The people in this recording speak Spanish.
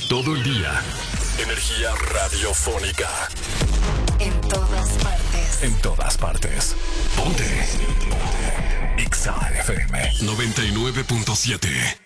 Todo el día. Energía radiofónica. En todas partes. En todas partes. Ponte. Ponte. Exa FM 99.7.